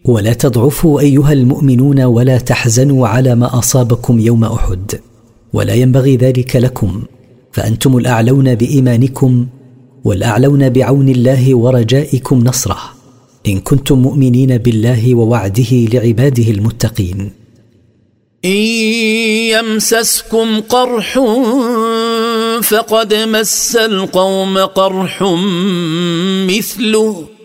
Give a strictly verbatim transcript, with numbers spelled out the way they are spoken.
ولا تضعفوا أيها المؤمنون ولا تحزنوا على ما أصابكم يوم أحد، ولا ينبغي ذلك لكم، فأنتم الأعلون بإيمانكم والأعلون بعون الله ورجائكم نصره، إن كنتم مؤمنين بالله ووعده لعباده المتقين. إن يمسسكم قرح فقد مس القوم قرح مثله